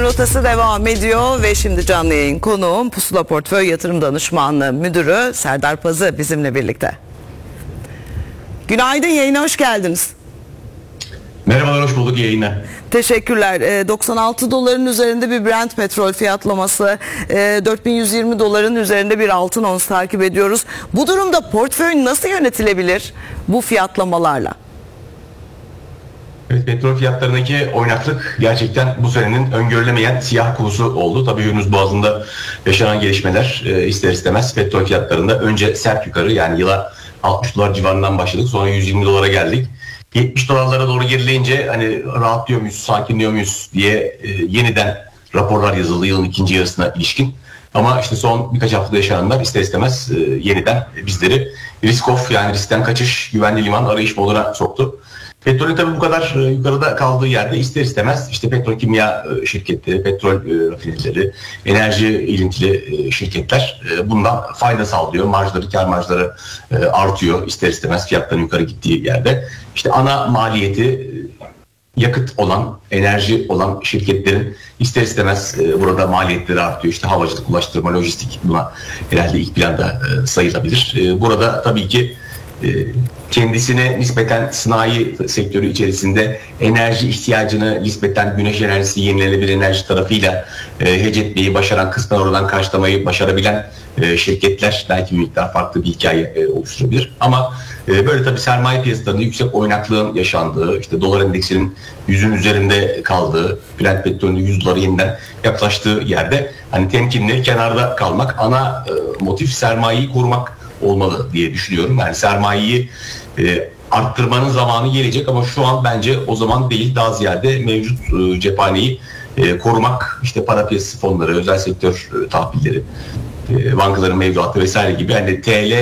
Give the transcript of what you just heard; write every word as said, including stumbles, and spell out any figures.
Rotası devam ediyor ve şimdi canlı yayın konuğum Pusula Portföy Yatırım Danışmanlığı Müdürü Serdar Pazı bizimle birlikte. Günaydın, yayına hoş geldiniz. Merhabalar, hoş bulduk yayına. Teşekkürler. doksan altı doların üzerinde bir Brent petrol fiyatlaması, dört bin yüz yirmi doların üzerinde bir altın ons takip ediyoruz. Bu durumda portföy nasıl yönetilebilir bu fiyatlamalarla? Evet, petrol fiyatlarındaki oynaklık gerçekten bu senenin öngörülemeyen siyah kuğusu oldu. Tabii Hürmüz Boğazı'nda yaşanan gelişmeler e, ister istemez petrol fiyatlarında önce sert yukarı, yani yıla altmış dolar civarından başladık. Sonra yüz yirmi dolara geldik. yetmiş dolarlara doğru gerileyince hani rahatlıyor muyuz, sakinliyor muyuz diye e, yeniden raporlar yazıldı yılın ikinci yarısına ilişkin. Ama işte son birkaç haftada yaşananlar ister istemez e, yeniden bizleri risk off, yani riskten kaçış, güvenli liman arayış moduna soktu. Petrolün tabii bu kadar e, yukarıda kaldığı yerde ister istemez işte petrol kimya e, şirketleri, petrol e, rafinerileri, enerji ilintili e, şirketler e, bundan fayda sağlıyor. Marjları, kar marjları e, artıyor ister istemez fiyatların yukarı gittiği yerde. İşte ana maliyeti e, yakıt olan, enerji olan şirketlerin ister istemez e, burada maliyetleri artıyor. İşte havacılık, ulaştırma, lojistik buna herhalde ilk planda e, sayılabilir. E, burada tabii ki kendisine nispeten sanayi sektörü içerisinde enerji ihtiyacını nispeten güneş enerjisi, yenilenebilir enerji tarafıyla e, hece etmeyi başaran, kısmen oradan karşılamayı başarabilen e, şirketler belki bir miktar farklı bir hikaye e, oluşturabilir. Ama e, böyle tabii sermaye piyasalarında yüksek oynaklığın yaşandığı, işte dolar endeksinin yüzün üzerinde kaldığı, Brent petrolünün yüz dolara yeniden yaklaştığı yerde hani temkinli kenarda kalmak, ana e, motif sermayeyi korumak olmalı diye düşünüyorum. Yani sermayeyi e, arttırmanın zamanı gelecek ama şu an bence o zaman değil, daha ziyade mevcut e, cephaneyi e, korumak, işte para piyasası fonları, özel sektör e, tahvilleri, e, bankaların mevduatı vesaire gibi, hani T L